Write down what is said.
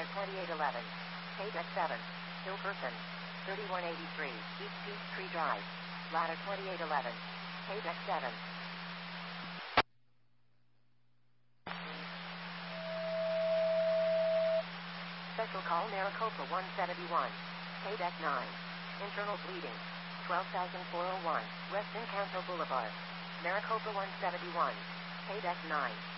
Ladder 2811. Paydeck 7. Hillperson. 3183. East Peachtree Drive. Ladder 2811. Paydeck 7. Special call Maricopa 171. Paydeck 9. Internal bleeding. 12,401. West Encanto Boulevard. Maricopa 171. Paydeck 9.